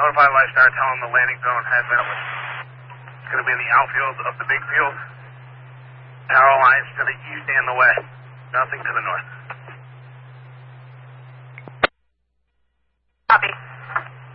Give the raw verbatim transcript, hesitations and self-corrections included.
Notify Lifestar, tell them the landing zone has been established. It's going to be in the outfield of the big field. Power lines to the east and the west. Nothing to the north.